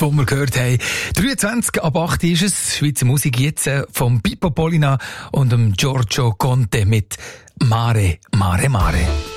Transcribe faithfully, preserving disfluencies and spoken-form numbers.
was wir gehört haben. dreiundzwanzig ab acht ist es. Schweizer Musik jetzt vom Pippo Polina und dem Giorgio Conte mit Mare, Mare, Mare.